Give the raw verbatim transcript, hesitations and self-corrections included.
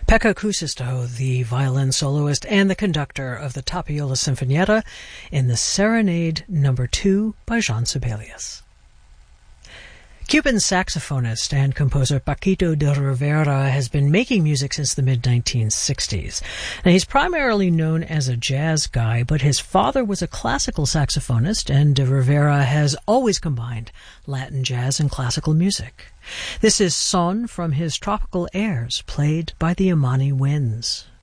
Pekka Kuusisto, the violin soloist and the conductor of the Tapiola Sinfonietta in the Serenade Number two by Jean Sibelius. Cuban saxophonist and composer Paquito de Rivera has been making music since the mid nineteen sixties. Now, he's primarily known as a jazz guy, but his father was a classical saxophonist, and de Rivera has always combined Latin jazz and classical music. This is Son from his Tropical Airs, played by the Imani Winds.